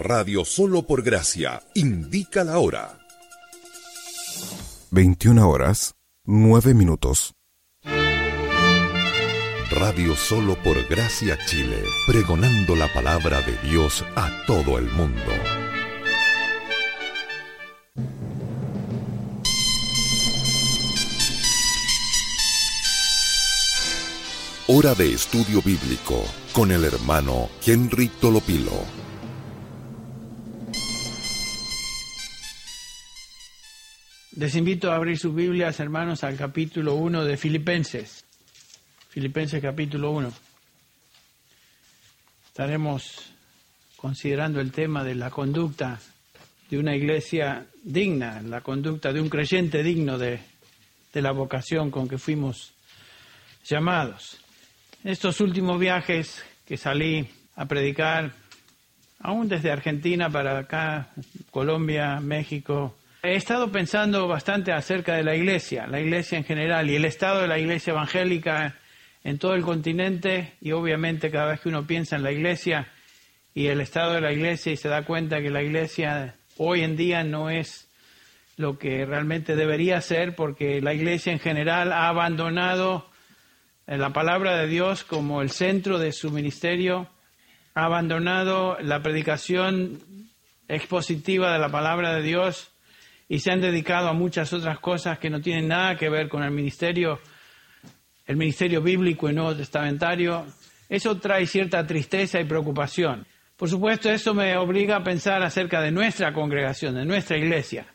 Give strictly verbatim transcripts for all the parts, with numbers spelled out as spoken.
Radio Solo por Gracia indica la hora. veintiuna horas, nueve minutos. Radio Solo por Gracia Chile, pregonando la palabra de Dios a todo el mundo. Hora de estudio bíblico con el hermano Henry Tolopilo. Les invito a abrir sus Biblias, hermanos, al capítulo uno de Filipenses. Filipenses capítulo uno. Estaremos considerando el tema de la conducta de una iglesia digna, la conducta de un creyente digno de, de la vocación con que fuimos llamados. En estos últimos viajes que salí a predicar, aún desde Argentina para acá, Colombia, México, he estado pensando bastante acerca de la iglesia, la iglesia en general y el estado de la iglesia evangélica en todo el continente, y obviamente cada vez que uno piensa en la iglesia y el estado de la iglesia y se da cuenta que la iglesia hoy en día no es lo que realmente debería ser, porque la iglesia en general ha abandonado la palabra de Dios como el centro de su ministerio, ha abandonado la predicación expositiva de la palabra de Dios y se han dedicado a muchas otras cosas que no tienen nada que ver con el ministerio, el ministerio bíblico y nuevo testamentario. Eso trae cierta tristeza y preocupación. Por supuesto, eso me obliga a pensar acerca de nuestra congregación, de nuestra iglesia.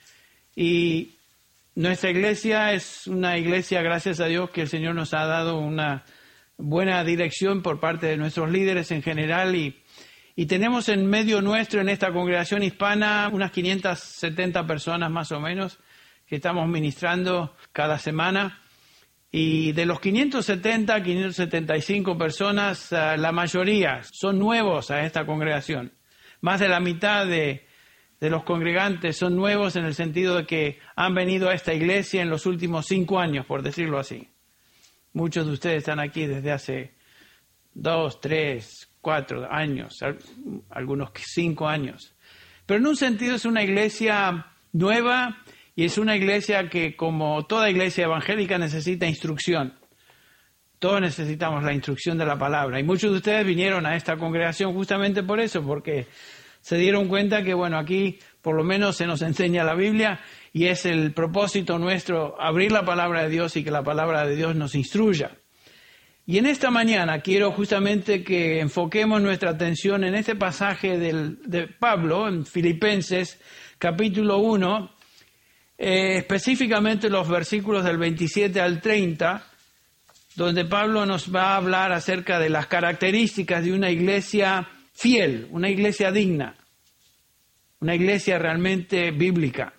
Y nuestra iglesia es una iglesia, gracias a Dios, que el Señor nos ha dado una buena dirección por parte de nuestros líderes en general, y, y tenemos en medio nuestro, en esta congregación hispana, unas quinientas setenta personas más o menos que estamos ministrando cada semana. Y de los quinientos setenta, quinientos setenta y cinco personas, uh, la mayoría son nuevos a esta congregación. Más de la mitad de, de los congregantes son nuevos en el sentido de que han venido a esta iglesia en los últimos cinco años, por decirlo así. Muchos de ustedes están aquí desde hace dos, tres, cuatro años, algunos cinco años. Pero en un sentido es una iglesia nueva. Y es una iglesia que, como toda iglesia evangélica, necesita instrucción. Todos necesitamos la instrucción de la palabra. Y muchos de ustedes vinieron a esta congregación justamente por eso, porque se dieron cuenta que, bueno, aquí por lo menos se nos enseña la Biblia y es el propósito nuestro abrir la palabra de Dios y que la palabra de Dios nos instruya. Y en esta mañana quiero justamente que enfoquemos nuestra atención en este pasaje del, de Pablo, en Filipenses, capítulo uno, Eh, específicamente los versículos del veintisiete al treinta, donde Pablo nos va a hablar acerca de las características de una iglesia fiel, una iglesia digna, una iglesia realmente bíblica.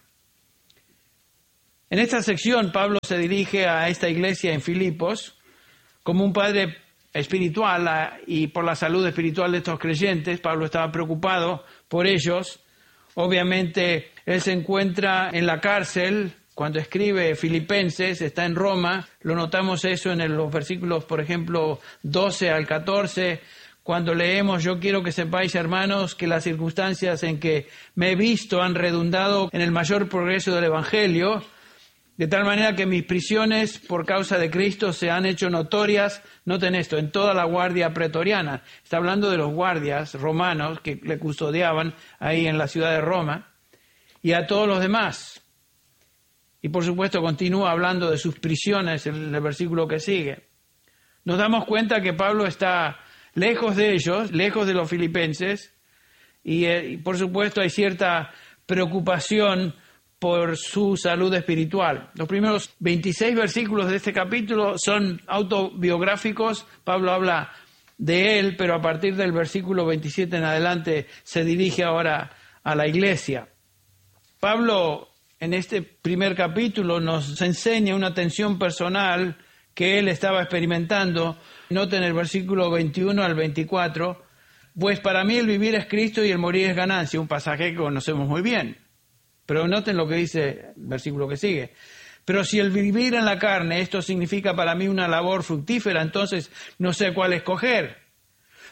En esta sección Pablo se dirige a esta iglesia en Filipos como un padre espiritual a, y por la salud espiritual de estos creyentes. Pablo estaba preocupado por ellos. Obviamente, él se encuentra en la cárcel cuando escribe Filipenses, está en Roma. Lo notamos eso en los versículos, por ejemplo, doce al catorce, cuando leemos: yo quiero que sepáis, hermanos, que las circunstancias en que me he visto han redundado en el mayor progreso del Evangelio, de tal manera que mis prisiones por causa de Cristo se han hecho notorias, noten esto, en toda la guardia pretoriana. Está hablando de los guardias romanos que le custodiaban ahí en la ciudad de Roma, y a todos los demás. Y por supuesto continúa hablando de sus prisiones en el versículo que sigue. Nos damos cuenta que Pablo está lejos de ellos, lejos de los filipenses, y, eh, y por supuesto hay cierta preocupación por su salud espiritual. Los primeros veintiséis versículos de este capítulo son autobiográficos. Pablo habla de él, pero a partir del versículo veintisiete en adelante se dirige ahora a la iglesia. Pablo, en este primer capítulo, nos enseña una tensión personal que él estaba experimentando. Noten el versículo veintiuno al veinticuatro. Pues para mí el vivir es Cristo y el morir es ganancia. Un pasaje que conocemos muy bien. Pero noten lo que dice el versículo que sigue. Pero si el vivir en la carne, esto significa para mí una labor fructífera, entonces no sé cuál escoger.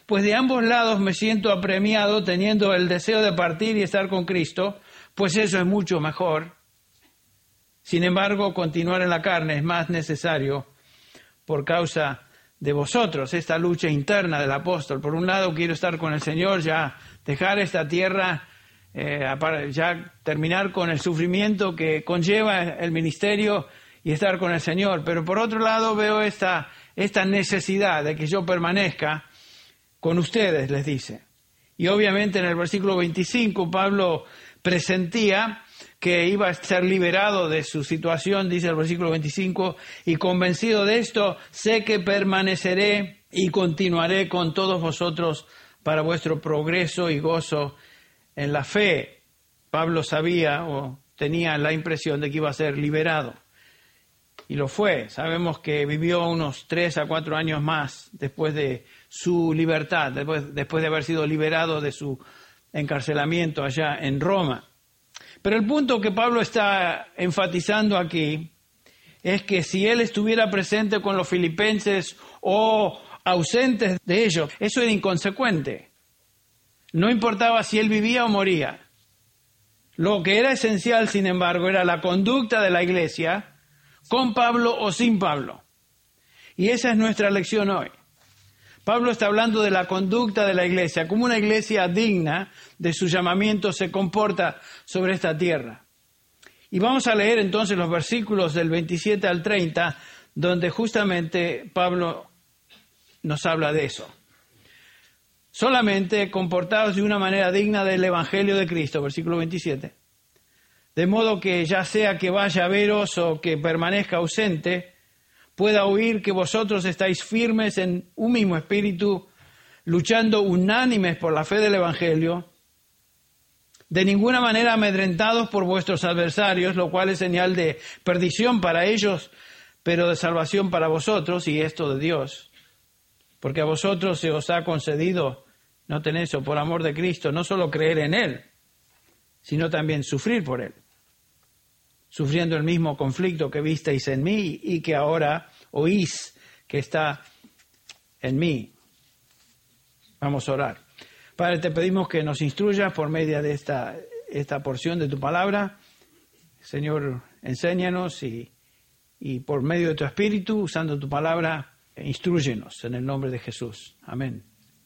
pues de ambos lados me siento apremiado, teniendo el deseo de partir y estar con Cristo, pues eso es mucho mejor. Sin embargo, continuar en la carne es más necesario por causa de vosotros, esta lucha interna del apóstol. Por un lado, quiero estar con el Señor, ya dejar esta tierra, eh, ya terminar con el sufrimiento que conlleva el ministerio y estar con el Señor. Pero por otro lado, veo esta, esta necesidad de que yo permanezca con ustedes, les dice. Y obviamente en el versículo veinticinco, Pablo presentía que iba a ser liberado de su situación, dice el versículo veinticinco, y convencido de esto, sé que permaneceré y continuaré con todos vosotros para vuestro progreso y gozo en la fe. Pablo sabía o tenía la impresión de que iba a ser liberado. Y lo fue. Sabemos que vivió unos tres a cuatro años más después de su libertad, después, después de haber sido liberado de su encarcelamiento allá en Roma. Pero el punto que Pablo está enfatizando aquí es que si él estuviera presente con los filipenses o ausentes de ellos, eso era inconsecuente. No importaba si él vivía o moría. Lo que era esencial, sin embargo, era la conducta de la iglesia con Pablo o sin Pablo. Y esa es nuestra lección hoy. Pablo está hablando de la conducta de la iglesia, como una iglesia digna de su llamamiento se comporta sobre esta tierra. Y vamos a leer entonces los versículos del veintisiete al treinta, donde justamente Pablo nos habla de eso. Solamente comportaos de una manera digna del Evangelio de Cristo, versículo veintisiete. De modo que ya sea que vaya a veros o que permanezca ausente, pueda oír que vosotros estáis firmes en un mismo espíritu, luchando unánimes por la fe del Evangelio, de ninguna manera amedrentados por vuestros adversarios, lo cual es señal de perdición para ellos, pero de salvación para vosotros, y esto de Dios. Porque a vosotros se os ha concedido, noten eso, por amor de Cristo, no solo creer en Él, sino también sufrir por Él. Sufriendo el mismo conflicto que visteis en mí y que ahora oís que está en mí. Vamos a orar. Padre, te pedimos que nos instruyas por medio de esta, esta porción de tu palabra. Señor, enséñanos y, y por medio de tu Espíritu, usando tu palabra, instrúyenos en el nombre de Jesús. Amén.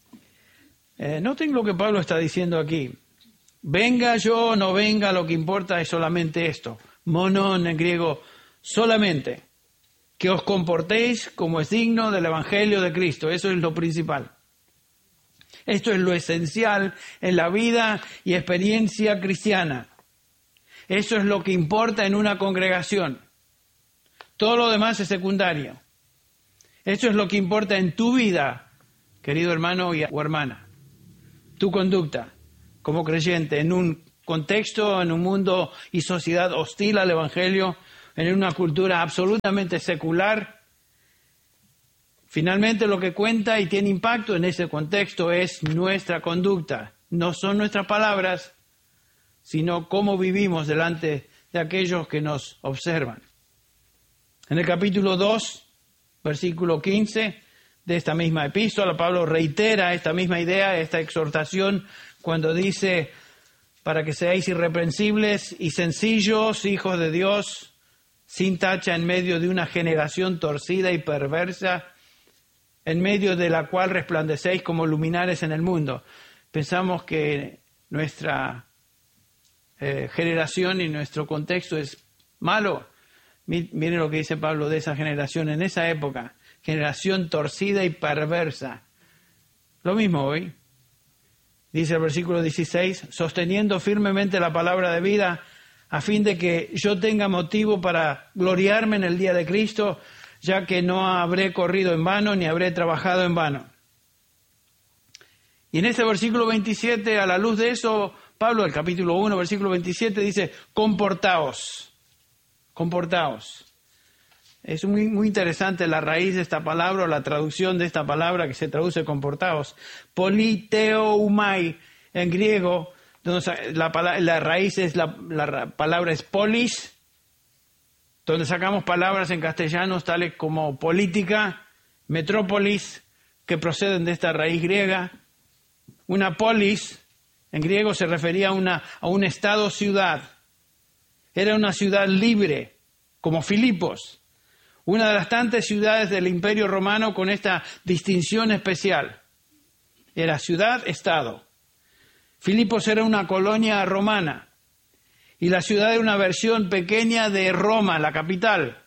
Eh, noten lo que Pablo está diciendo aquí. Venga yo o no venga, lo que importa es solamente esto. Monon en griego, solamente que os comportéis como es digno del Evangelio de Cristo. Eso es lo principal. Esto es lo esencial en la vida y experiencia cristiana. Eso es lo que importa en una congregación. Todo lo demás es secundario. Eso es lo que importa en tu vida, querido hermano o hermana. Tu conducta como creyente en un contexto, en un mundo y sociedad hostil al Evangelio, en una cultura absolutamente secular. Finalmente lo que cuenta y tiene impacto en ese contexto es nuestra conducta. No son nuestras palabras, sino cómo vivimos delante de aquellos que nos observan. En el capítulo dos, versículo quince de esta misma epístola, Pablo reitera esta misma idea, esta exhortación, cuando dice: para que seáis irreprensibles y sencillos, hijos de Dios, sin tacha en medio de una generación torcida y perversa, en medio de la cual resplandecéis como luminares en el mundo. Pensamos que nuestra eh, generación y nuestro contexto es malo. Miren lo que dice Pablo de esa generación en esa época. Generación torcida y perversa. Lo mismo hoy. Dice el versículo dieciséis, sosteniendo firmemente la palabra de vida, a fin de que yo tenga motivo para gloriarme en el día de Cristo, ya que no habré corrido en vano, ni habré trabajado en vano. Y en este versículo veintisiete, a la luz de eso, Pablo, el capítulo uno, versículo veintisiete, dice, comportaos, comportaos. Es muy, muy interesante la raíz de esta palabra, o la traducción de esta palabra que se traduce comportaos. Politeoumai en griego, donde la, la raíz es la, la palabra es polis, donde sacamos palabras en castellano tales como política, metrópolis, que proceden de esta raíz griega. Una polis, en griego se refería a, una, a un estado-ciudad. Era una ciudad libre, como Filipos, una de las tantas ciudades del Imperio Romano con esta distinción especial. Era ciudad-estado. Filipos era una colonia romana y la ciudad era una versión pequeña de Roma, la capital.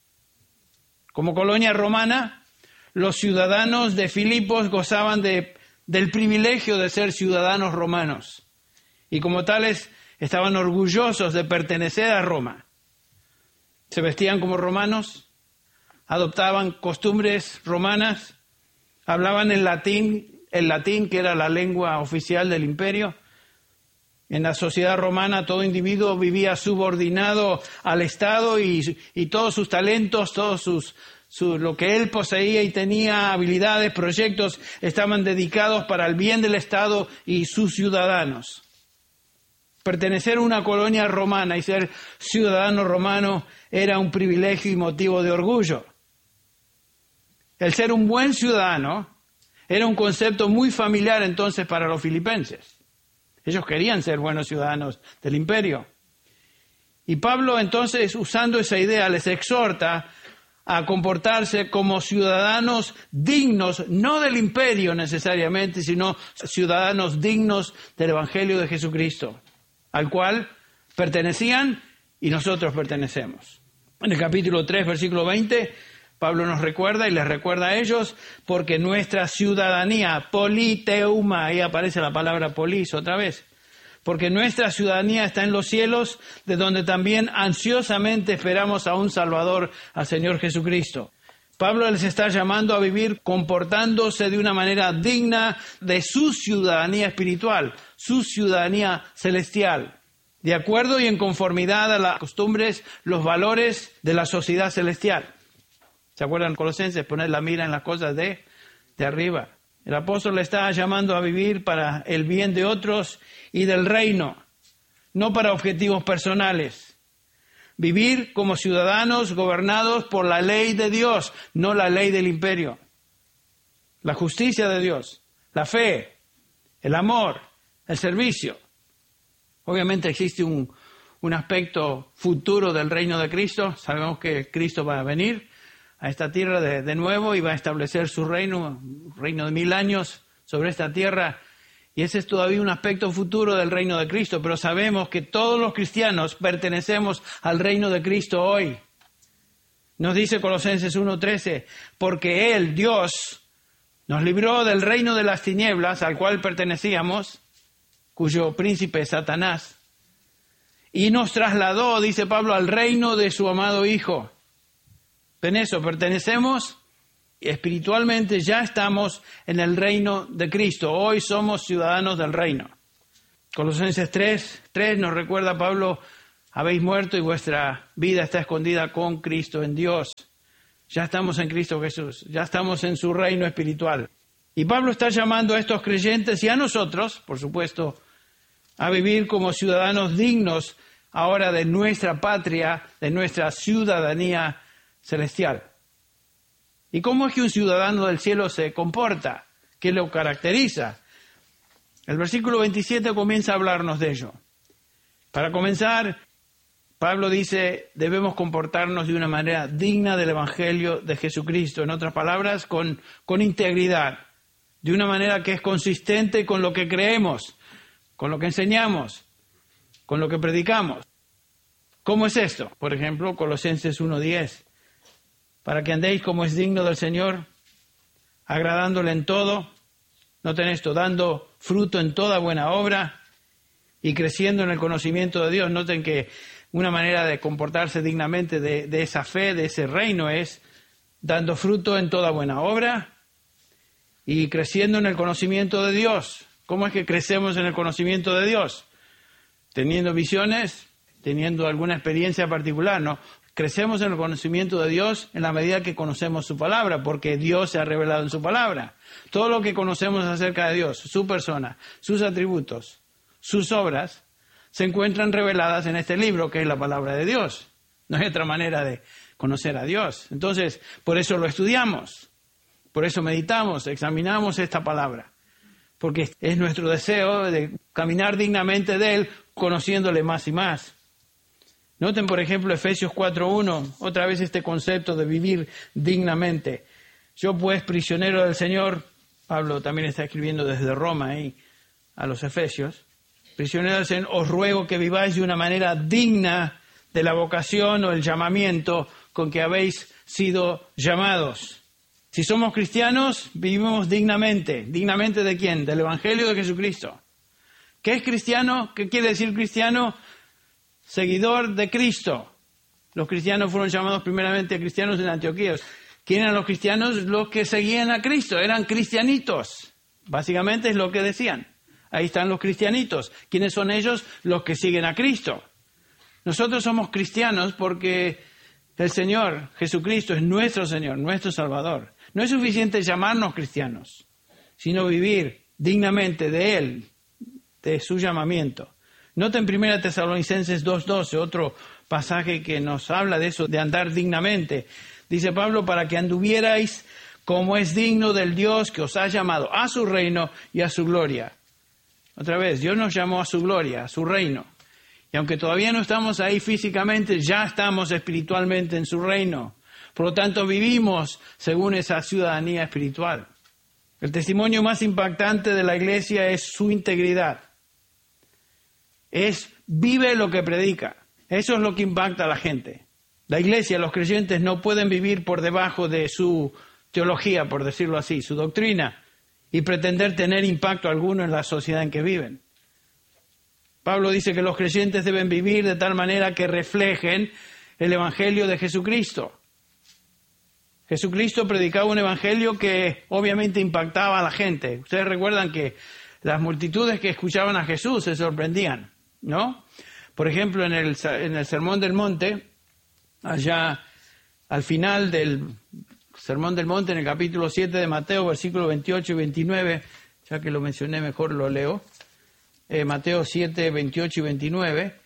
Como colonia romana, los ciudadanos de Filipos gozaban de, del privilegio de ser ciudadanos romanos y como tales estaban orgullosos de pertenecer a Roma. Se vestían como romanos, adoptaban costumbres romanas, hablaban en latín, el latín que era la lengua oficial del imperio. En la sociedad romana todo individuo vivía subordinado al Estado y, y todos sus talentos, todos sus, su, lo que él poseía y tenía, habilidades, proyectos, estaban dedicados para el bien del Estado y sus ciudadanos. Pertenecer a una colonia romana y ser ciudadano romano era un privilegio y motivo de orgullo. El ser un buen ciudadano era un concepto muy familiar entonces para los filipenses. Ellos querían ser buenos ciudadanos del imperio. Y Pablo entonces, usando esa idea, les exhorta a comportarse como ciudadanos dignos, no del imperio necesariamente, sino ciudadanos dignos del Evangelio de Jesucristo, al cual pertenecían y nosotros pertenecemos. En el capítulo tres, versículo veinte, Pablo nos recuerda y les recuerda a ellos, porque nuestra ciudadanía, politeuma, ahí aparece la palabra polis otra vez, porque nuestra ciudadanía está en los cielos, de donde también ansiosamente esperamos a un Salvador, al Señor Jesucristo. Pablo les está llamando a vivir comportándose de una manera digna de su ciudadanía espiritual, su ciudadanía celestial, de acuerdo y en conformidad a las costumbres, los valores de la sociedad celestial. ¿Se acuerdan, Colosenses? Poner la mira en las cosas de, de arriba. El apóstol le está llamando a vivir para el bien de otros y del reino, no para objetivos personales. Vivir como ciudadanos gobernados por la ley de Dios, no la ley del imperio. La justicia de Dios, la fe, el amor, el servicio. Obviamente existe un, un aspecto futuro del reino de Cristo. Sabemos que Cristo va a venir a esta tierra de, de nuevo y va a establecer su reino, un reino de mil años sobre esta tierra. Y ese es todavía un aspecto futuro del reino de Cristo, pero sabemos que todos los cristianos pertenecemos al reino de Cristo hoy. Nos dice Colosenses uno trece, porque Él, Dios, nos libró del reino de las tinieblas al cual pertenecíamos, cuyo príncipe es Satanás, y nos trasladó, dice Pablo, al reino de su amado Hijo. En eso pertenecemos. Espiritualmente ya estamos en el reino de Cristo. Hoy somos ciudadanos del reino. Colosenses tres, tres nos recuerda Pablo, habéis muerto y vuestra vida está escondida con Cristo en Dios. Ya estamos en Cristo Jesús, ya estamos en su reino espiritual. Y Pablo está llamando a estos creyentes y a nosotros, por supuesto, a vivir como ciudadanos dignos ahora de nuestra patria, de nuestra ciudadanía celestial. ¿Y cómo es que un ciudadano del cielo se comporta? ¿Qué lo caracteriza? El versículo veintisiete comienza a hablarnos de ello. Para comenzar, Pablo dice, debemos comportarnos de una manera digna del Evangelio de Jesucristo. En otras palabras, con, con integridad, de una manera que es consistente con lo que creemos, con lo que enseñamos, con lo que predicamos. ¿Cómo es esto? Por ejemplo, Colosenses uno diez. Para que andéis como es digno del Señor, agradándole en todo, noten esto, dando fruto en toda buena obra y creciendo en el conocimiento de Dios. Noten que una manera de comportarse dignamente de, de esa fe, de ese reino, es dando fruto en toda buena obra y creciendo en el conocimiento de Dios. ¿Cómo es que crecemos en el conocimiento de Dios? Teniendo visiones, teniendo alguna experiencia particular, ¿no? Crecemos en el conocimiento de Dios en la medida que conocemos su palabra, porque Dios se ha revelado en su palabra. Todo lo que conocemos acerca de Dios, su persona, sus atributos, sus obras, se encuentran reveladas en este libro, que es la palabra de Dios. No hay otra manera de conocer a Dios. Entonces, por eso lo estudiamos, por eso meditamos, examinamos esta palabra, porque es nuestro deseo de caminar dignamente de Él, conociéndole más y más. Noten, por ejemplo, Efesios cuatro uno, otra vez este concepto de vivir dignamente. Yo, pues, prisionero del Señor, Pablo también está escribiendo desde Roma ahí a los Efesios, prisionero del Señor, os ruego que viváis de una manera digna de la vocación o el llamamiento con que habéis sido llamados. Si somos cristianos, vivimos dignamente. ¿Dignamente de quién? Del Evangelio de Jesucristo. ¿Qué es cristiano? ¿Qué quiere decir cristiano? Seguidor de Cristo. Los cristianos fueron llamados primeramente cristianos en Antioquía. ¿Quién eran los cristianos? Los que seguían a Cristo. Eran cristianitos. Básicamente es lo que decían. Ahí están los cristianitos. ¿Quiénes son ellos? Los que siguen a Cristo. Nosotros somos cristianos porque el Señor Jesucristo es nuestro Señor, nuestro Salvador. No es suficiente llamarnos cristianos, sino vivir dignamente de Él, de su llamamiento. Noten primera Tesalonicenses dos doce, otro pasaje que nos habla de eso, de andar dignamente. Dice Pablo, para que anduvierais como es digno del Dios que os ha llamado a su reino y a su gloria. Otra vez, Dios nos llamó a su gloria, a su reino. Y aunque todavía no estamos ahí físicamente, ya estamos espiritualmente en su reino. Por lo tanto, vivimos según esa ciudadanía espiritual. El testimonio más impactante de la iglesia es su integridad. Es vive lo que predica. Eso es lo que impacta a la gente. La iglesia, los creyentes no pueden vivir por debajo de su teología, por decirlo así, su doctrina, y pretender tener impacto alguno en la sociedad en que viven. Pablo dice que los creyentes deben vivir de tal manera que reflejen el Evangelio de Jesucristo. Jesucristo predicaba un evangelio que obviamente impactaba a la gente. Ustedes recuerdan que las multitudes que escuchaban a Jesús se sorprendían, ¿no? Por ejemplo, en el, en el Sermón del Monte, allá al final del Sermón del Monte, en el capítulo siete de Mateo, versículos veintiocho y veintinueve, ya que lo mencioné, mejor lo leo. Eh, Mateo siete, veintiocho y veintinueve.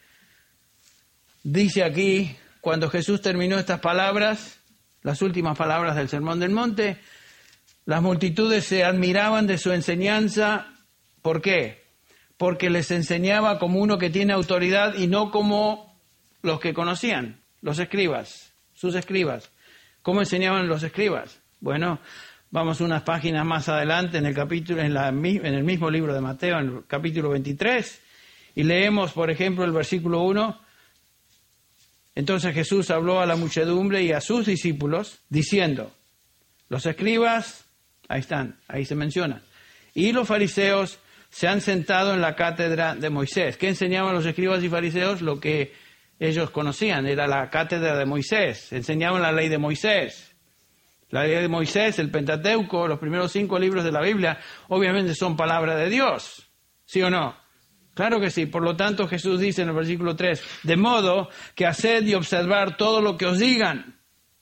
Dice aquí, cuando Jesús terminó estas palabras, las últimas palabras del Sermón del Monte, las multitudes se admiraban de su enseñanza. ¿Por qué? Porque les enseñaba como uno que tiene autoridad y no como los que conocían, los escribas, sus escribas. ¿Cómo enseñaban los escribas? Bueno, vamos unas páginas más adelante en el capítulo, en, la, en el mismo libro de Mateo, en el capítulo veintitrés, y leemos, por ejemplo, el versículo uno. Entonces Jesús habló a la muchedumbre y a sus discípulos, diciendo, los escribas, ahí están, ahí se menciona, y los fariseos se han sentado en la cátedra de Moisés. ¿Qué enseñaban los escribas y fariseos? Lo que ellos conocían, era la cátedra de Moisés. Enseñaban la ley de Moisés. La ley de Moisés, el Pentateuco, los primeros cinco libros de la Biblia, obviamente son palabra de Dios. ¿Sí o no? Claro que sí. Por lo tanto, Jesús dice en el versículo tres, de modo que haced y observar todo lo que os digan,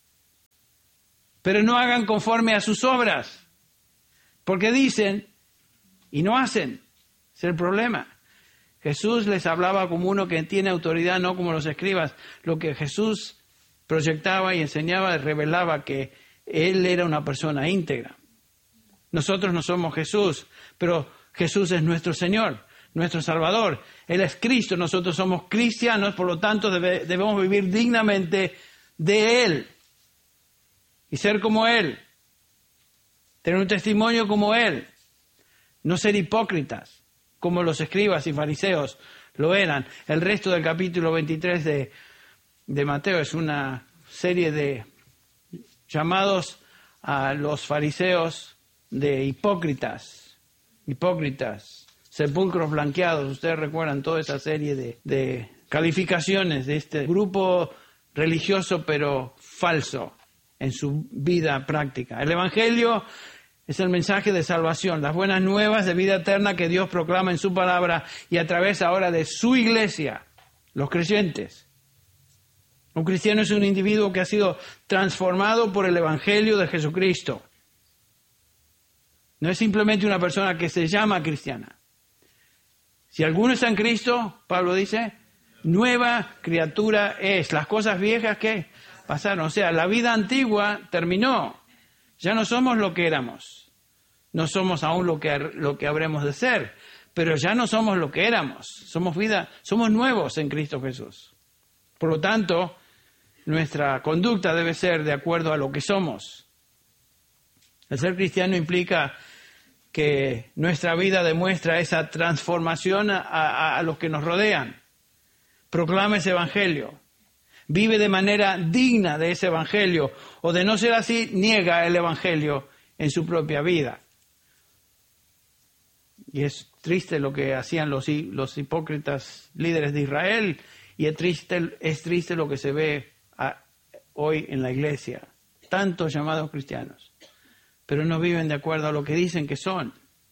pero no hagan conforme a sus obras, porque dicen y no hacen. Ese es el problema. Jesús les hablaba como uno que tiene autoridad, no como los escribas. Lo que Jesús proyectaba y enseñaba, revelaba que Él era una persona íntegra. Nosotros no somos Jesús, pero Jesús es nuestro Señor, nuestro Salvador. Él es Cristo, nosotros somos cristianos, por lo tanto debe, debemos vivir dignamente de Él y ser como Él, tener un testimonio como Él, no ser hipócritas como los escribas y fariseos lo eran. El resto del capítulo veintitrés de, de Mateo es una serie de llamados a los fariseos de hipócritas, hipócritas, sepulcros blanqueados. Ustedes recuerdan toda esa serie de, de calificaciones de este grupo religioso pero falso en su vida práctica. El Evangelio es el mensaje de salvación, las buenas nuevas de vida eterna que Dios proclama en su palabra y a través ahora de su iglesia, los creyentes. Un cristiano es un individuo que ha sido transformado por el Evangelio de Jesucristo. No es simplemente una persona que se llama cristiana. Si alguno está en Cristo, Pablo dice, nueva criatura es. Las cosas viejas que pasaron, o sea, la vida antigua terminó. Ya no somos lo que éramos. no somos aún lo que, lo que habremos de ser, pero ya no somos lo que éramos. Somos vida, somos nuevos en Cristo Jesús. Por lo tanto, nuestra conducta debe ser de acuerdo a lo que somos. El ser cristiano implica que nuestra vida demuestra esa transformación a, a, a los que nos rodean. Proclama ese evangelio. Vive de manera digna de ese evangelio. O de no ser así, niega el evangelio en su propia vida. Y es triste lo que hacían los, los hipócritas líderes de Israel. Y es triste, es triste lo que se ve a, hoy en la iglesia. Tantos llamados cristianos. Pero no viven de acuerdo a lo que dicen que son.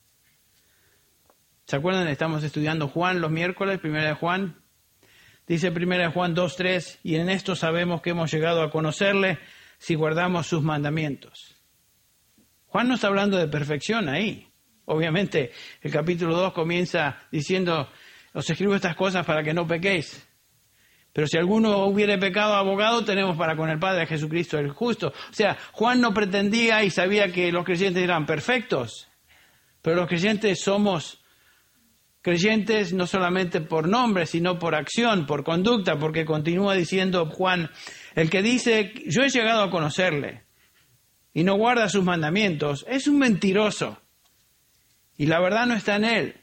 ¿Se acuerdan? Estamos estudiando Juan los miércoles, primera de Juan. Dice primera de Juan dos tres, y en esto sabemos que hemos llegado a conocerle si guardamos sus mandamientos. Juan no está hablando de perfección ahí. Obviamente, el capítulo dos comienza diciendo, os escribo estas cosas para que no pequéis. Pero si alguno hubiere pecado, abogado tenemos para con el Padre, Jesucristo el justo. O sea, Juan no pretendía y sabía que los creyentes eran perfectos, pero los creyentes somos creyentes no solamente por nombre, sino por acción, por conducta, porque continúa diciendo Juan, el que dice, yo he llegado a conocerle y no guarda sus mandamientos, es un mentiroso y la verdad no está en él.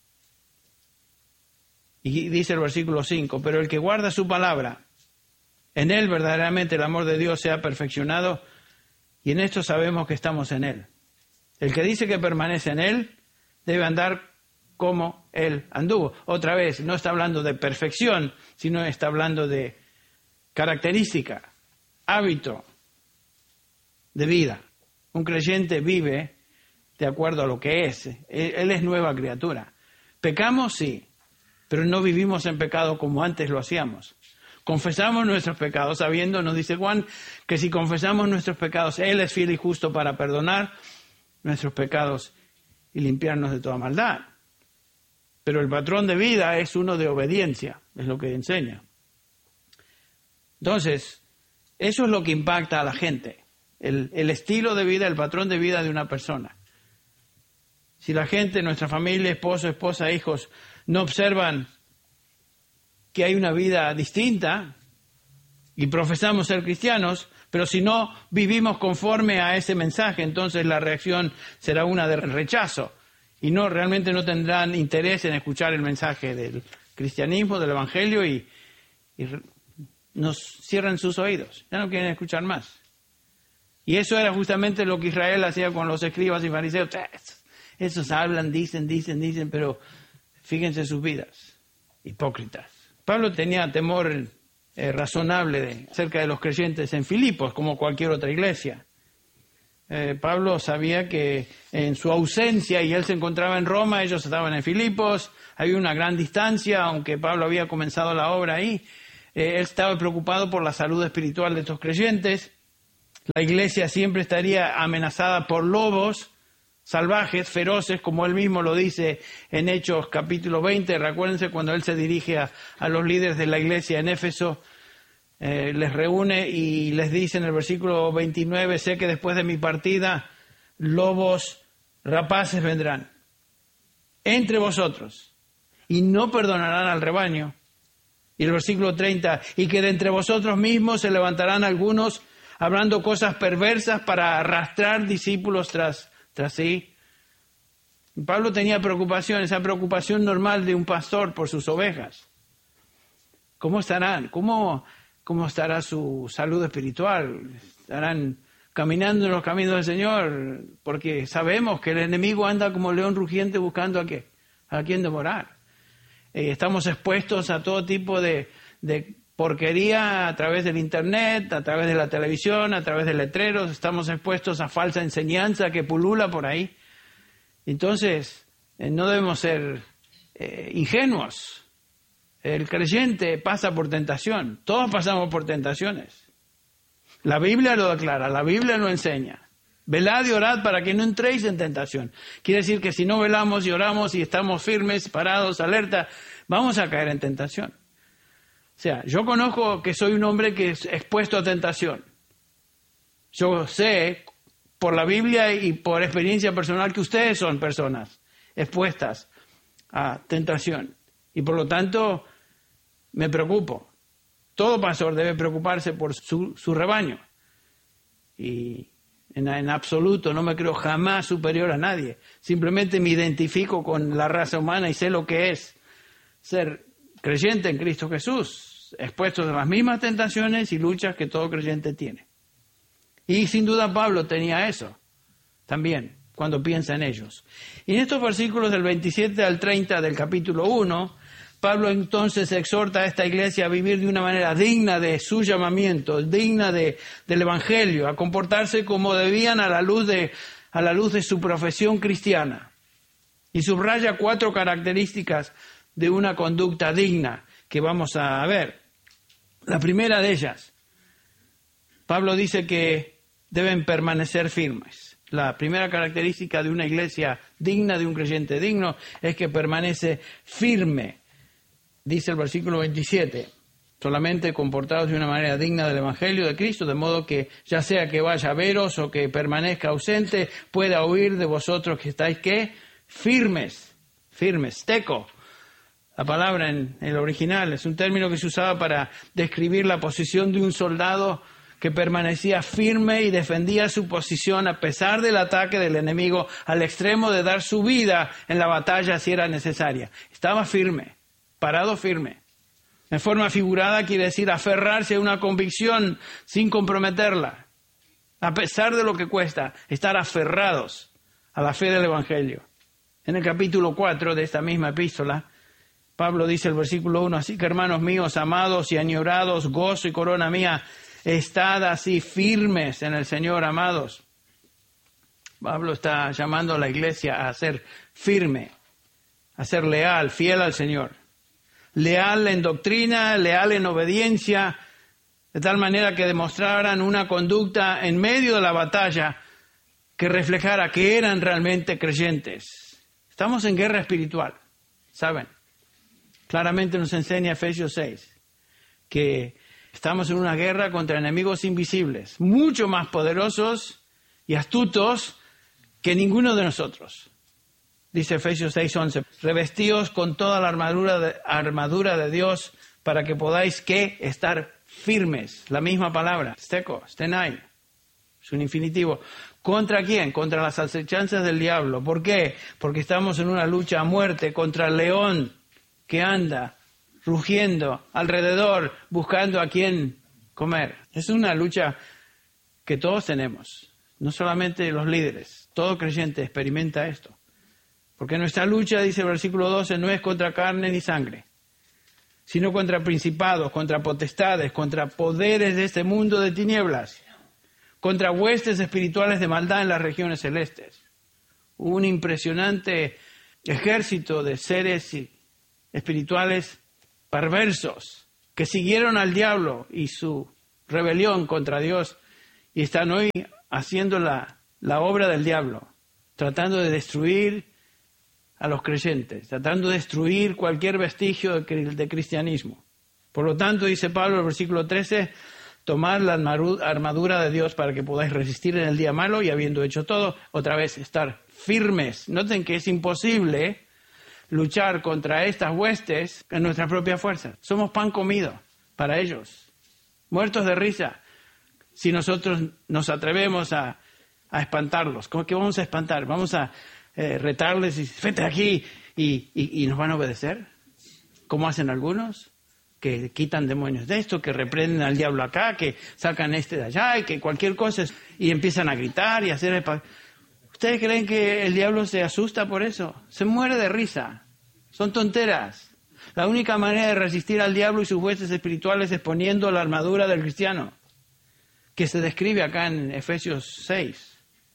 Y dice el versículo cinco, pero el que guarda su palabra, en él verdaderamente el amor de Dios se ha perfeccionado y en esto sabemos que estamos en él. El que dice que permanece en él debe andar como él anduvo. Otra vez, no está hablando de perfección, sino está hablando de característica, hábito de vida. Un creyente vive de acuerdo a lo que es. Él es nueva criatura. Pecamos, sí, pero no vivimos en pecado como antes lo hacíamos. Confesamos nuestros pecados, sabiendo, nos dice Juan, que si confesamos nuestros pecados, Él es fiel y justo para perdonar nuestros pecados y limpiarnos de toda maldad. Pero el patrón de vida es uno de obediencia, es lo que enseña. Entonces, eso es lo que impacta a la gente, el, el estilo de vida, el patrón de vida de una persona. Si la gente, nuestra familia, esposo, esposa, hijos, no observan que hay una vida distinta y profesamos ser cristianos, pero si no vivimos conforme a ese mensaje, entonces la reacción será una de rechazo. Y no, realmente no tendrán interés en escuchar el mensaje del cristianismo, del evangelio, y, y nos cierran sus oídos. Ya no quieren escuchar más. Y eso era justamente lo que Israel hacía con los escribas y fariseos. Esos hablan, dicen, dicen, dicen, pero fíjense sus vidas, hipócritas. Pablo tenía temor eh, razonable de, acerca de los creyentes en Filipos, como cualquier otra iglesia. Eh, Pablo sabía que en su ausencia, y él se encontraba en Roma, ellos estaban en Filipos, había una gran distancia, aunque Pablo había comenzado la obra ahí. Eh, él estaba preocupado por la salud espiritual de estos creyentes. La iglesia siempre estaría amenazada por lobos salvajes, feroces, como él mismo lo dice en Hechos capítulo veinte. Recuérdense cuando él se dirige a, a los líderes de la iglesia en Éfeso, eh, les reúne y les dice en el versículo veintinueve, sé que después de mi partida lobos rapaces vendrán entre vosotros y no perdonarán al rebaño. Y el versículo treinta, y que de entre vosotros mismos se levantarán algunos hablando cosas perversas para arrastrar discípulos tras tras sí. Pablo tenía preocupación, esa preocupación normal de un pastor por sus ovejas. ¿Cómo estarán? ¿Cómo, cómo estará su salud espiritual? ¿Estarán caminando en los caminos del Señor? Porque sabemos que el enemigo anda como león rugiente buscando a qué, a quién devorar. Eh, estamos expuestos a todo tipo de, de porquería a través del internet, a través de la televisión, a través de letreros. Estamos expuestos a falsa enseñanza que pulula por ahí. Entonces, eh, no debemos ser eh, ingenuos. El creyente pasa por tentación. Todos pasamos por tentaciones. La Biblia lo declara, la Biblia lo enseña. Velad y orad para que no entréis en tentación. Quiere decir que si no velamos y oramos y estamos firmes, parados, alerta, vamos a caer en tentación. O sea, yo conozco que soy un hombre que es expuesto a tentación. Yo sé por la Biblia y por experiencia personal que ustedes son personas expuestas a tentación. Y por lo tanto, me preocupo. Todo pastor debe preocuparse por su, su rebaño. Y en, en absoluto no me creo jamás superior a nadie. Simplemente me identifico con la raza humana y sé lo que es ser creyente en Cristo Jesús, expuestos a las mismas tentaciones y luchas que todo creyente tiene. Y sin duda Pablo tenía eso también, cuando piensa en ellos. Y en estos versículos del veintisiete al treinta del capítulo uno, Pablo entonces exhorta a esta iglesia a vivir de una manera digna de su llamamiento, digna de, del Evangelio, a comportarse como debían a la luz de, a la luz de su profesión cristiana. Y subraya cuatro características de una conducta digna que vamos a ver. La primera de ellas, Pablo dice que deben permanecer firmes. La primera característica de una iglesia digna, de un creyente digno, es que permanece firme. Dice el versículo veintisiete, solamente comportados de una manera digna del Evangelio de Cristo, de modo que ya sea que vaya a veros o que permanezca ausente, pueda oír de vosotros que estáis, ¿qué? Firmes, firmes, teco. La palabra en el original es un término que se usaba para describir la posición de un soldado que permanecía firme y defendía su posición a pesar del ataque del enemigo, al extremo de dar su vida en la batalla si era necesaria. Estaba firme, parado firme. En forma figurada quiere decir aferrarse a una convicción sin comprometerla, a pesar de lo que cuesta, estar aferrados a la fe del Evangelio. En el capítulo cuatro de esta misma epístola, Pablo dice el versículo uno, así que hermanos míos, amados y añorados, gozo y corona mía, estad así firmes en el Señor, amados. Pablo está llamando a la iglesia a ser firme, a ser leal, fiel al Señor. Leal en doctrina, leal en obediencia, de tal manera que demostraran una conducta en medio de la batalla que reflejara que eran realmente creyentes. Estamos en guerra espiritual, ¿saben? Claramente nos enseña Efesios seis que estamos en una guerra contra enemigos invisibles, mucho más poderosos y astutos que ninguno de nosotros. Dice Efesios seis once, revestíos con toda la armadura de, armadura de Dios para que podáis, ¿qué? Estar firmes. La misma palabra, steko, stenai, es un infinitivo. ¿Contra quién? Contra las acechanzas del diablo. ¿Por qué? Porque estamos en una lucha a muerte contra el león que anda rugiendo alrededor, buscando a quién comer. Es una lucha que todos tenemos, no solamente los líderes. Todo creyente experimenta esto. Porque nuestra lucha, dice el versículo doce, no es contra carne ni sangre, sino contra principados, contra potestades, contra poderes de este mundo de tinieblas, contra huestes espirituales de maldad en las regiones celestes. Un impresionante ejército de seres espirituales perversos que siguieron al diablo y su rebelión contra Dios y están hoy haciendo la, la obra del diablo, tratando de destruir a los creyentes, tratando de destruir cualquier vestigio de, de cristianismo. Por lo tanto, dice Pablo en el versículo trece, tomad la armadura de Dios para que podáis resistir en el día malo y habiendo hecho todo, otra vez estar firmes. Noten que es imposible luchar contra estas huestes en nuestra propia fuerza. Somos pan comido para ellos, muertos de risa, si nosotros nos atrevemos a, a espantarlos. ¿Cómo que vamos a espantar? Vamos a eh, retarles y vete aquí y, y, y nos van a obedecer, como hacen algunos, que quitan demonios de esto, que reprenden al diablo acá, que sacan este de allá y que cualquier cosa y empiezan a gritar y a hacer... ¿Ustedes creen que el diablo se asusta por eso? Se muere de risa. Son tonteras. La única manera de resistir al diablo y sus huestes espirituales es poniendo la armadura del cristiano, que se describe acá en Efesios seis.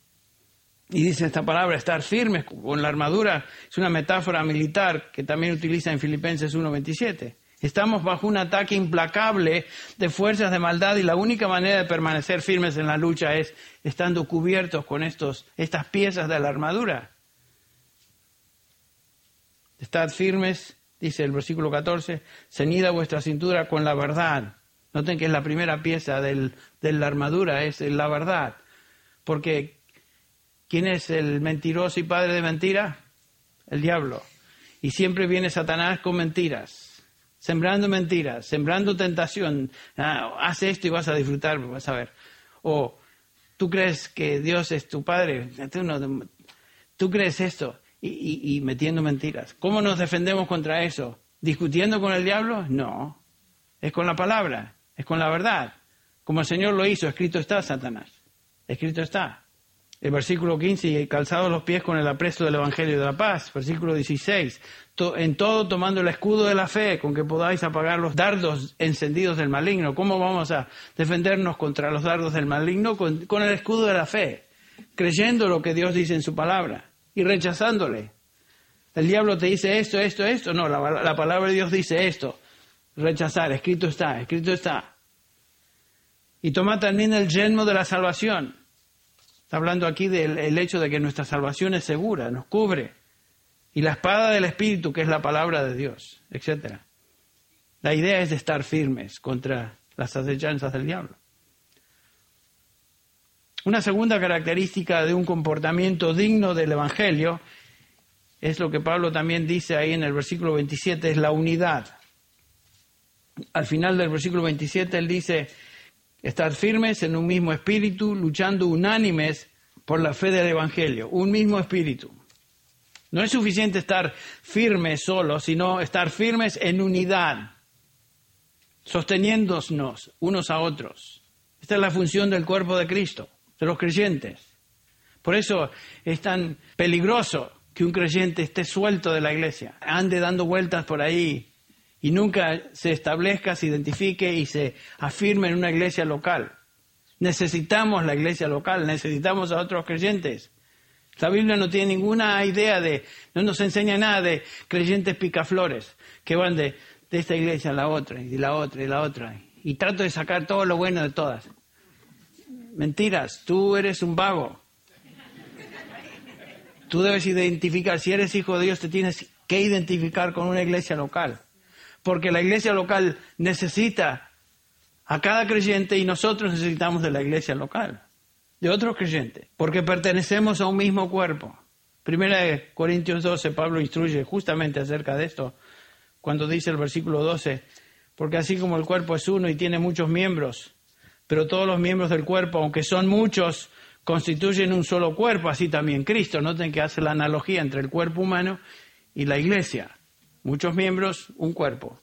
Y dice esta palabra, estar firmes con la armadura, es una metáfora militar que también utiliza en Filipenses uno veintisiete. Estamos bajo un ataque implacable de fuerzas de maldad y la única manera de permanecer firmes en la lucha es estando cubiertos con estos, estas piezas de la armadura. Estad firmes, dice el versículo catorce, ceñida vuestra cintura con la verdad. Noten que es la primera pieza del, de la armadura, es la verdad. Porque ¿Quién es el mentiroso y padre de mentira? El diablo. Y siempre viene Satanás con mentiras, sembrando mentiras, sembrando tentación. Ah, haz esto y vas a disfrutar, vas a ver. O tú crees que Dios es tu padre, tú, no, tú crees esto, y, y, y metiendo mentiras. ¿Cómo nos defendemos contra eso? ¿Discutiendo con el diablo? No, es con la palabra, es con la verdad. Como el Señor lo hizo, escrito está, Satanás, escrito está. El versículo quince, y calzados los pies con el apresto del Evangelio de la paz. Versículo dieciséis, to, en todo tomando el escudo de la fe, con que podáis apagar los dardos encendidos del maligno. ¿Cómo vamos a defendernos contra los dardos del maligno? Con, con el escudo de la fe, creyendo lo que Dios dice en su palabra y rechazándole. El diablo te dice esto, esto, esto. No, la, la palabra de Dios dice esto. Rechazar, escrito está, escrito está. Y toma también el yelmo de la salvación. Está hablando aquí del el hecho de que nuestra salvación es segura, nos cubre. Y la espada del Espíritu, que es la palabra de Dios, etcétera. La idea es de estar firmes contra las acechanzas del diablo. Una segunda característica de un comportamiento digno del Evangelio es lo que Pablo también dice ahí en el versículo veintisiete, es la unidad. Al final del versículo veintisiete él dice: estar firmes en un mismo espíritu, luchando unánimes por la fe del Evangelio. Un mismo espíritu. No es suficiente estar firmes solos, sino estar firmes en unidad, sosteniéndonos unos a otros. Esta es la función del cuerpo de Cristo, de los creyentes. Por eso es tan peligroso que un creyente esté suelto de la iglesia, ande dando vueltas por ahí, y nunca se establezca, se identifique y se afirme en una iglesia local. Necesitamos la iglesia local, necesitamos a otros creyentes. La Biblia no tiene ninguna idea de, no nos enseña nada de creyentes picaflores que van de, de esta iglesia a la otra, y de la otra, y de la otra. Y trato de sacar todo lo bueno de todas. Mentiras, tú eres un vago. Tú debes identificar, si eres hijo de Dios, te tienes que identificar con una iglesia local. Porque la iglesia local necesita a cada creyente y nosotros necesitamos de la iglesia local, de otros creyentes, porque pertenecemos a un mismo cuerpo. Primera de Corintios doce, Pablo instruye justamente acerca de esto, cuando dice el versículo doce, porque así como el cuerpo es uno y tiene muchos miembros, pero todos los miembros del cuerpo, aunque son muchos, constituyen un solo cuerpo, así también Cristo. Noten que hace la analogía entre el cuerpo humano y la iglesia. Muchos miembros, un cuerpo.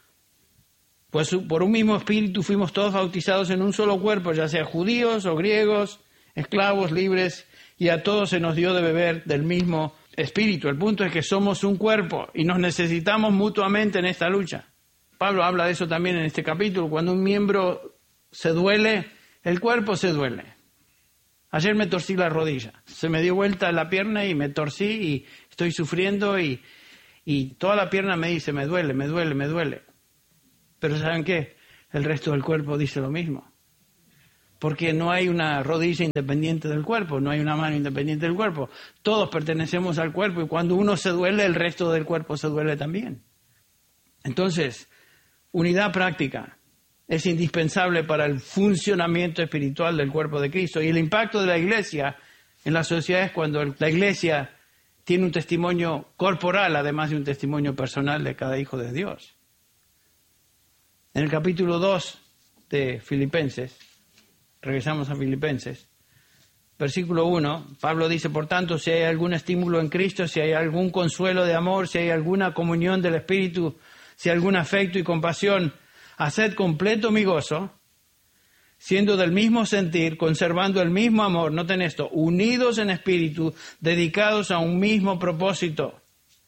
Pues por un mismo espíritu fuimos todos bautizados en un solo cuerpo, ya sea judíos o griegos, esclavos, libres, y a todos se nos dio de beber del mismo espíritu. El punto es que somos un cuerpo y nos necesitamos mutuamente en esta lucha. Pablo habla de eso también en este capítulo. Cuando un miembro se duele, el cuerpo se duele. Ayer me torcí la rodilla, se me dio vuelta la pierna y me torcí y estoy sufriendo y... Y toda la pierna me dice, me duele, me duele, me duele. Pero ¿saben qué? El resto del cuerpo dice lo mismo. Porque no hay una rodilla independiente del cuerpo, no hay una mano independiente del cuerpo. Todos pertenecemos al cuerpo y cuando uno se duele, el resto del cuerpo se duele también. Entonces, unidad práctica es indispensable para el funcionamiento espiritual del cuerpo de Cristo. Y el impacto de la iglesia en la sociedad es cuando la iglesia tiene un testimonio corporal, además de un testimonio personal de cada hijo de Dios. En el capítulo dos de Filipenses, regresamos a Filipenses, versículo uno, Pablo dice, por tanto, si hay algún estímulo en Cristo, si hay algún consuelo de amor, si hay alguna comunión del Espíritu, si hay algún afecto y compasión, haced completo mi gozo, siendo del mismo sentir, conservando el mismo amor, noten esto, unidos en espíritu, dedicados a un mismo propósito.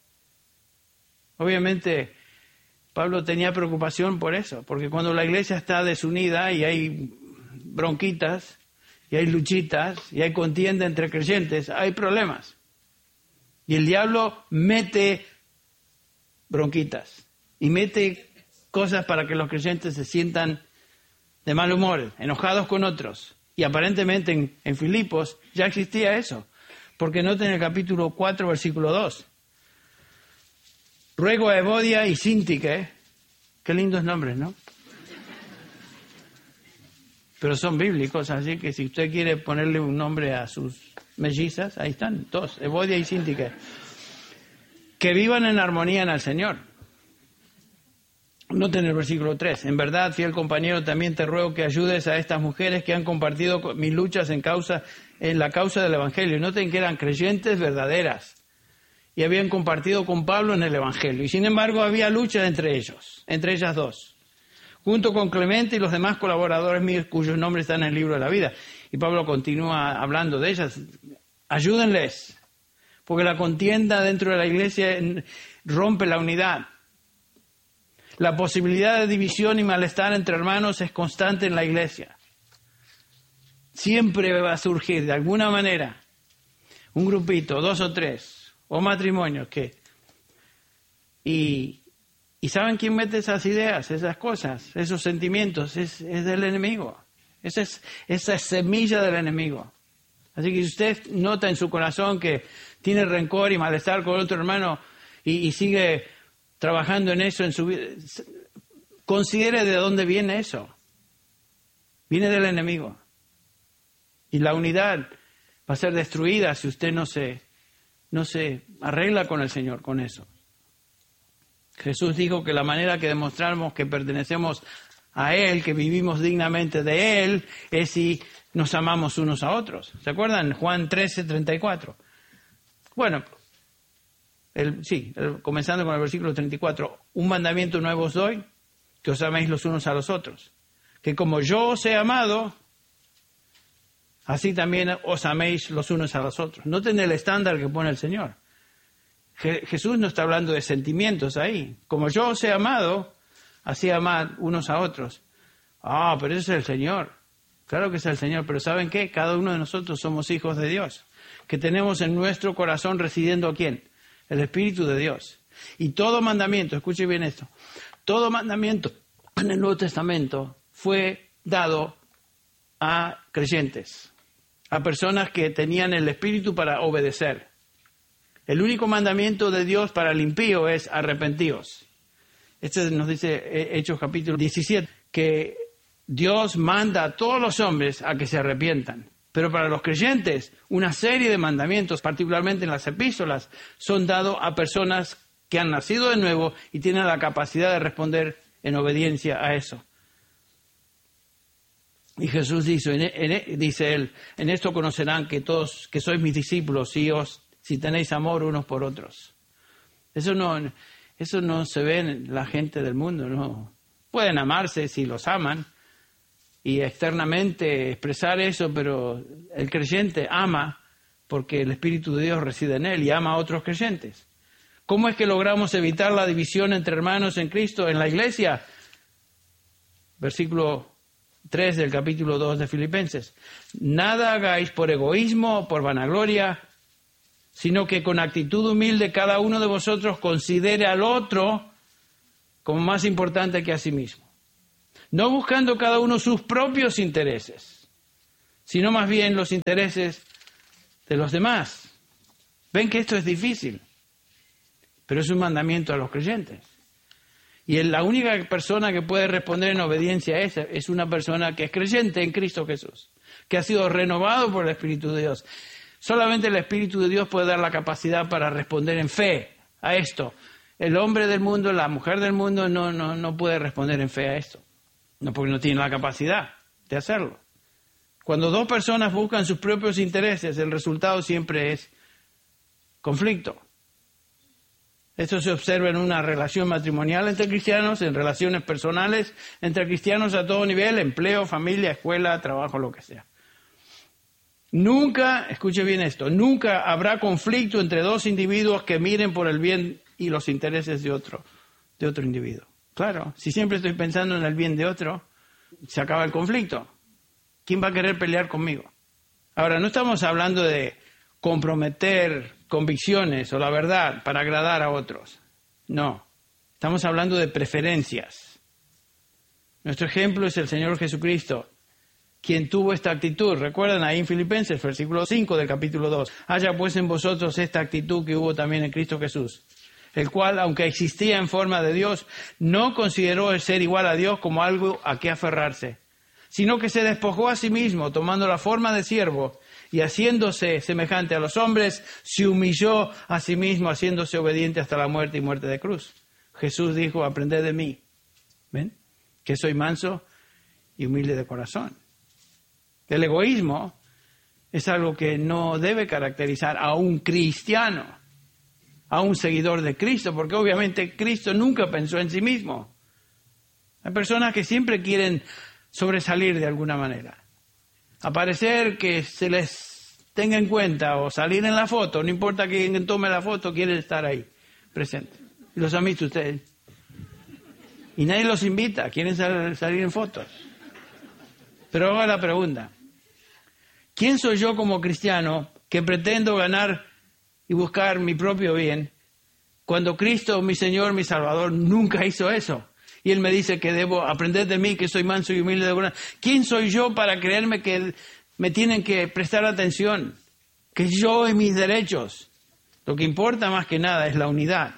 Obviamente, Pablo tenía preocupación por eso, porque cuando la iglesia está desunida y hay bronquitas, y hay luchitas, y hay contienda entre creyentes, hay problemas. Y el diablo mete bronquitas, y mete cosas para que los creyentes se sientan de mal humor, enojados con otros. Y aparentemente en, en Filipos ya existía eso. Porque noten el capítulo cuatro, versículo dos. Ruego a Evodia y Síntique, qué lindos nombres, ¿no? pero son bíblicos, así que si usted quiere ponerle un nombre a sus mellizas, ahí están, dos, Evodia y Síntique. Que vivan en armonía en el Señor. Noten el versículo tres. En verdad, fiel compañero, también te ruego que ayudes a estas mujeres que han compartido mis luchas en causa, en la causa del Evangelio. Noten que eran creyentes verdaderas y habían compartido con Pablo en el Evangelio. Y sin embargo, había lucha entre ellos, entre ellas dos, junto con Clemente y los demás colaboradores míos cuyos nombres están en el libro de la vida. Y Pablo continúa hablando de ellas. Ayúdenles, porque la contienda dentro de la iglesia rompe la unidad. La posibilidad de división y malestar entre hermanos es constante en la iglesia. Siempre va a surgir de alguna manera un grupito, dos o tres, o matrimonios que... Y, y ¿saben quién mete esas ideas, esas cosas, esos sentimientos? Es, es del enemigo. Esa es, esa es semilla del enemigo. Así que si usted nota en su corazón que tiene rencor y malestar con otro hermano y, y sigue trabajando en eso en su vida, considere de dónde viene eso. Viene del enemigo. Y la unidad va a ser destruida si usted no se, no se arregla con el Señor con eso. Jesús dijo que la manera que demostramos que pertenecemos a Él, que vivimos dignamente de Él, es si nos amamos unos a otros. ¿Se acuerdan? Juan trece, treinta y cuatro. Bueno, el, sí, el, comenzando con el versículo treinta y cuatro. Un mandamiento nuevo os doy, que os améis los unos a los otros. Que como yo os he amado, así también os améis los unos a los otros. Noten el estándar que pone el Señor. Je- Jesús no está hablando de sentimientos ahí. Como yo os he amado, así amad unos a otros. Ah, pero ese es el Señor. Claro que es el Señor, pero ¿saben qué? Cada uno de nosotros somos hijos de Dios, que tenemos en nuestro corazón residiendo ¿a quién? El Espíritu de Dios. Y todo mandamiento, escuche bien esto, todo mandamiento en el Nuevo Testamento fue dado a creyentes, a personas que tenían el Espíritu para obedecer. El único mandamiento de Dios para el impío es arrepentíos. Este nos dice Hechos capítulo diecisiete, que Dios manda a todos los hombres a que se arrepientan. Pero para los creyentes, una serie de mandamientos, particularmente en las epístolas, son dados a personas que han nacido de nuevo y tienen la capacidad de responder en obediencia a eso. Y Jesús dice, en, en, dice él, en esto conocerán que todos, que sois mis discípulos, si os, si tenéis amor unos por otros. Eso no, eso no se ve en la gente del mundo, no. Pueden amarse si los aman y externamente expresar eso, pero el creyente ama porque el Espíritu de Dios reside en él y ama a otros creyentes. ¿Cómo es que logramos evitar la división entre hermanos en Cristo en la iglesia? Versículo tres del capítulo dos de Filipenses. Nada hagáis por egoísmo o por vanagloria, sino que con actitud humilde cada uno de vosotros considere al otro como más importante que a sí mismo. No buscando cada uno sus propios intereses, sino más bien los intereses de los demás. Ven que esto es difícil, pero es un mandamiento a los creyentes. Y la única persona que puede responder en obediencia a esa es una persona que es creyente en Cristo Jesús, que ha sido renovado por el Espíritu de Dios. Solamente el Espíritu de Dios puede dar la capacidad para responder en fe a esto. El hombre del mundo, la mujer del mundo no, no, no puede responder en fe a esto. No, porque no tiene la capacidad de hacerlo. Cuando dos personas buscan sus propios intereses, el resultado siempre es conflicto. Esto se observa en una relación matrimonial entre cristianos, en relaciones personales entre cristianos a todo nivel, empleo, familia, escuela, trabajo, lo que sea. Nunca, escuche bien esto, nunca habrá conflicto entre dos individuos que miren por el bien y los intereses de otro, de otro individuo. Claro, si siempre estoy pensando en el bien de otro, se acaba el conflicto. ¿Quién va a querer pelear conmigo? Ahora, no estamos hablando de comprometer convicciones o la verdad para agradar a otros. No, estamos hablando de preferencias. Nuestro ejemplo es el Señor Jesucristo, quien tuvo esta actitud. Recuerdan ahí en Filipenses, versículo cinco del capítulo dos. Haya pues en vosotros esta actitud que hubo también en Cristo Jesús, el cual, aunque existía en forma de Dios, no consideró el ser igual a Dios como algo a qué aferrarse, sino que se despojó a sí mismo, tomando la forma de siervo, y haciéndose semejante a los hombres, se humilló a sí mismo, haciéndose obediente hasta la muerte y muerte de cruz. Jesús dijo, aprended de mí, ¿ven? Que soy manso y humilde de corazón. El egoísmo es algo que no debe caracterizar a un cristiano, a un seguidor de Cristo, porque obviamente Cristo nunca pensó en sí mismo. Hay personas que siempre quieren sobresalir de alguna manera. Aparecer, que se les tenga en cuenta o salir en la foto, no importa quién tome la foto, quieren estar ahí, presentes. ¿Los han visto ustedes? Y nadie los invita, quieren sal- salir en fotos. Pero hago la pregunta, ¿quién soy yo como cristiano que pretendo ganar y buscar mi propio bien cuando Cristo, mi Señor, mi Salvador, nunca hizo eso? Y Él me dice que debo aprender de mí, que soy manso y humilde de corazón. ¿Quién soy yo para creerme que me tienen que prestar atención? Que yo y mis derechos. Lo que importa más que nada es la unidad.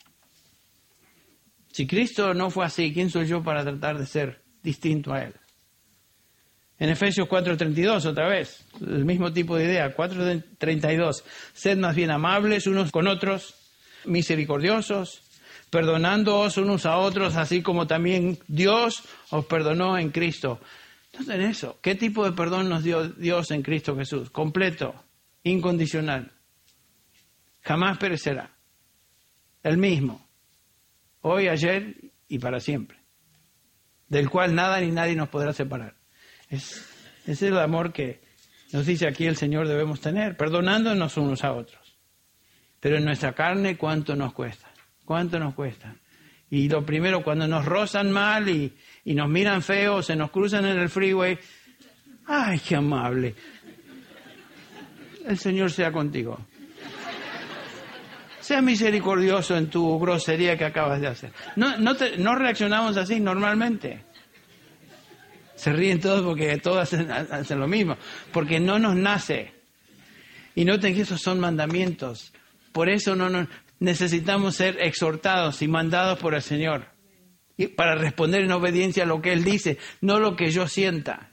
Si Cristo no fue así, ¿quién soy yo para tratar de ser distinto a Él? En Efesios cuatro treinta y dos, otra vez, el mismo tipo de idea, cuatro treinta y dos. Sed más bien amables unos con otros, misericordiosos, perdonándoos unos a otros, así como también Dios os perdonó en Cristo. Entonces, en eso, ¿qué tipo de perdón nos dio Dios en Cristo Jesús? Completo, incondicional, jamás perecerá, el mismo, hoy, ayer y para siempre, del cual nada ni nadie nos podrá separar. Es, ese es el amor que nos dice aquí el Señor debemos tener, perdonándonos unos a otros. Pero en nuestra carne, ¿cuánto nos cuesta? ¿Cuánto nos cuesta? Y lo primero, cuando nos rozan mal y, y nos miran feo, se nos cruzan en el freeway, ¡ay, qué amable! El Señor sea contigo. Sea misericordioso en tu grosería que acabas de hacer. No, no, te, no reaccionamos así normalmente. Se ríen todos porque todos hacen, hacen lo mismo. Porque no nos nace. Y noten que esos son mandamientos. Por eso no nos... necesitamos ser exhortados y mandados por el Señor y para responder en obediencia a lo que Él dice, no lo que yo sienta.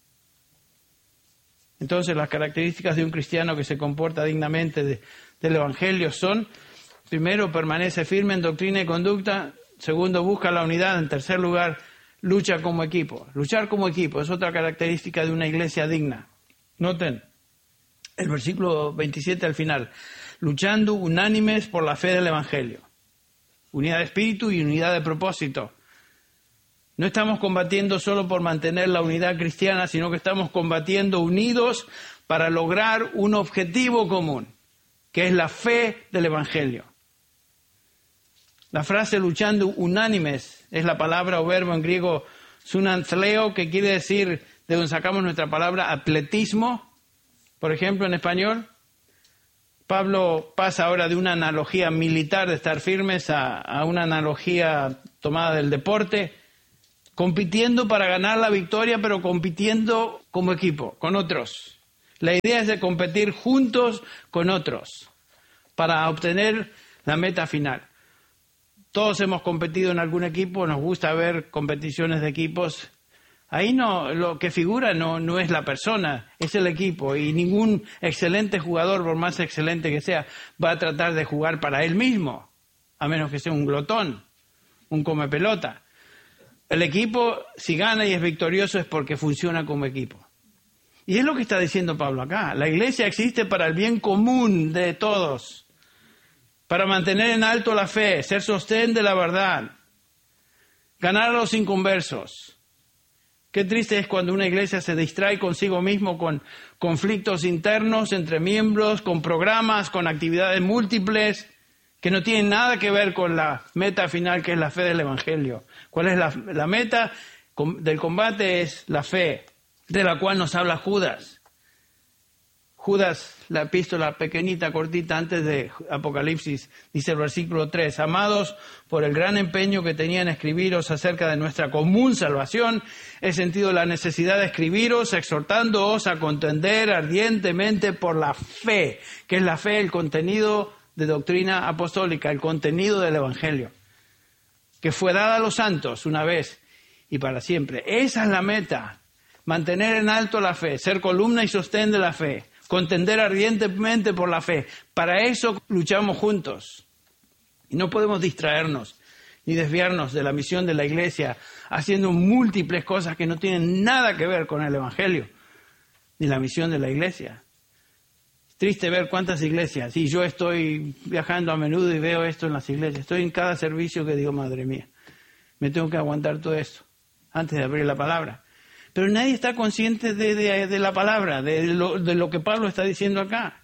Entonces, las características de un cristiano que se comporta dignamente de, del Evangelio son, primero, permanece firme en doctrina y conducta; segundo, busca la unidad; en tercer lugar, lucha como equipo. Luchar como equipo es otra característica de una iglesia digna. Noten el versículo veintisiete al final. Luchando unánimes por la fe del Evangelio. Unidad de espíritu y unidad de propósito. No estamos combatiendo solo por mantener la unidad cristiana, sino que estamos combatiendo unidos para lograr un objetivo común, que es la fe del Evangelio. La frase luchando unánimes es la palabra o verbo en griego sunanthleo, que quiere decir, de donde sacamos nuestra palabra atletismo, por ejemplo, en español. Pablo pasa ahora de una analogía militar de estar firmes a, a una analogía tomada del deporte, compitiendo para ganar la victoria, pero compitiendo como equipo, con otros. La idea es de competir juntos con otros para obtener la meta final. Todos hemos competido en algún equipo, nos gusta ver competiciones de equipos. Ahí no, lo que figura no, no es la persona, es el equipo. Y ningún excelente jugador, por más excelente que sea, va a tratar de jugar para él mismo, a menos que sea un glotón, un come pelota. El equipo, si gana y es victorioso, es porque funciona como equipo. Y es lo que está diciendo Pablo acá. La iglesia existe para el bien común de todos, para mantener en alto la fe, ser sostén de la verdad, ganar a los inconversos. Qué triste es cuando una iglesia se distrae consigo mismo con conflictos internos entre miembros, con programas, con actividades múltiples que no tienen nada que ver con la meta final, que es la fe del Evangelio. ¿Cuál es la, la meta del combate? Es la fe, de la cual nos habla Judas. Judas, la epístola pequeñita, cortita, antes de Apocalipsis, dice el versículo tres, amados, por el gran empeño que tenía en escribiros acerca de nuestra común salvación, he sentido la necesidad de escribiros, exhortándoos a contender ardientemente por la fe, que es la fe, el contenido de doctrina apostólica, el contenido del Evangelio, que fue dada a los santos una vez y para siempre. Esa es la meta. mantener en alto la fe, ser columna y sostén de la fe, contender ardientemente por la fe. Para eso luchamos juntos. Y no podemos distraernos ni desviarnos de la misión de la iglesia haciendo múltiples cosas que no tienen nada que ver con el Evangelio ni la misión de la iglesia. Es triste ver cuántas iglesias, y yo estoy viajando a menudo y veo esto en las iglesias, estoy en cada servicio que digo, madre mía, me tengo que aguantar todo esto antes de abrir la palabra. Pero nadie está consciente de, de, de la palabra, de lo, de lo que Pablo está diciendo acá.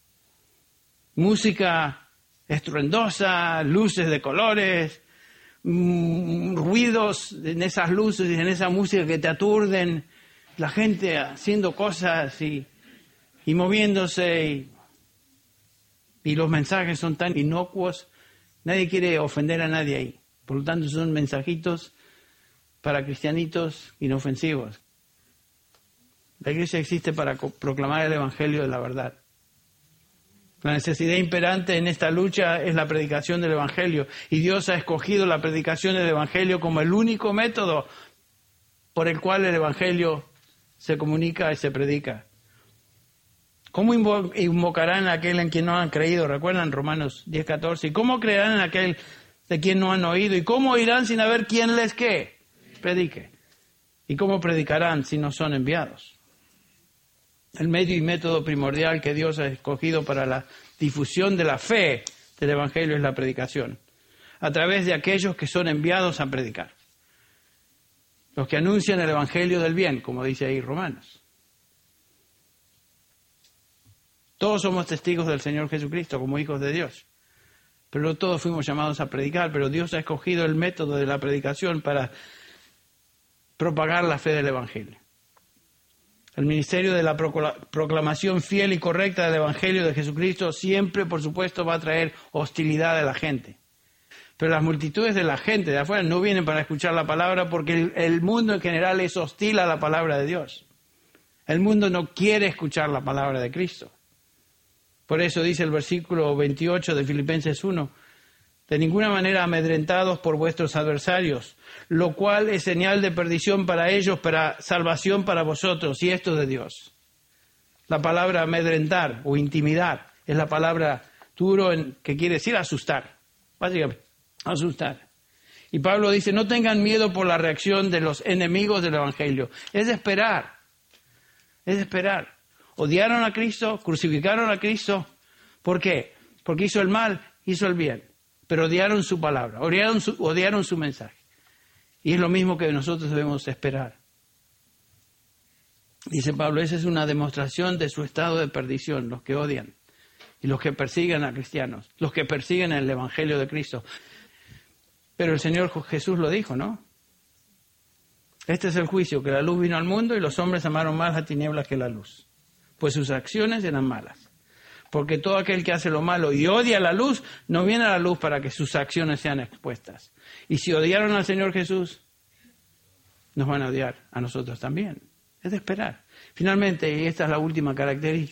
Música estruendosa, luces de colores, mmm, ruidos en esas luces y en esa música que te aturden, la gente haciendo cosas y, y moviéndose, y, y los mensajes son tan inocuos, nadie quiere ofender a nadie ahí. Por lo tanto, son mensajitos para cristianitos inofensivos. La iglesia existe para proclamar el Evangelio de la verdad. La necesidad imperante en esta lucha es la predicación del Evangelio, y Dios ha escogido la predicación del Evangelio como el único método por el cual el Evangelio se comunica y se predica. ¿Cómo invocarán a aquel en quien no han creído? ¿Recuerdan Romanos diez catorce? ¿Y cómo creerán en aquel de quien no han oído? ¿Y cómo oirán sin haber quien les qué? Predique. ¿Y cómo predicarán si no son enviados? El medio y método primordial que Dios ha escogido para la difusión de la fe del Evangelio es la predicación, a través de aquellos que son enviados a predicar. Los que anuncian el Evangelio del bien, como dice ahí Romanos. Todos somos testigos del Señor Jesucristo como hijos de Dios. Pero no todos fuimos llamados a predicar, pero Dios ha escogido el método de la predicación para propagar la fe del Evangelio. El ministerio de la proclamación fiel y correcta del Evangelio de Jesucristo siempre, por supuesto, va a traer hostilidad de la gente. Pero las multitudes de la gente de afuera no vienen para escuchar la palabra porque el, el mundo en general es hostil a la palabra de Dios. El mundo no quiere escuchar la palabra de Cristo. Por eso dice el versículo veintiocho de Filipenses uno, de ninguna manera amedrentados por vuestros adversarios, lo cual es señal de perdición para ellos, para salvación para vosotros, y esto de Dios. La palabra amedrentar o intimidar es la palabra duro en, que quiere decir asustar, básicamente, asustar. Y Pablo dice, no tengan miedo por la reacción de los enemigos del Evangelio, es de esperar, es de esperar. Odiaron a Cristo, crucificaron a Cristo. ¿Por qué? Porque hizo el mal, hizo el bien. Pero odiaron su palabra, odiaron su, odiaron su mensaje. Y es lo mismo que nosotros debemos esperar. Dice Pablo, esa es una demostración de su estado de perdición, los que odian y los que persiguen a cristianos, los que persiguen el Evangelio de Cristo. Pero el Señor Jesús lo dijo, ¿no? Este es el juicio, que la luz vino al mundo y los hombres amaron más las tinieblas que la luz, pues sus acciones eran malas. Porque todo aquel que hace lo malo y odia la luz, no viene a la luz para que sus acciones sean expuestas. Y si odiaron al Señor Jesús, nos van a odiar a nosotros también. Es de esperar. Finalmente, y esta es la última característica,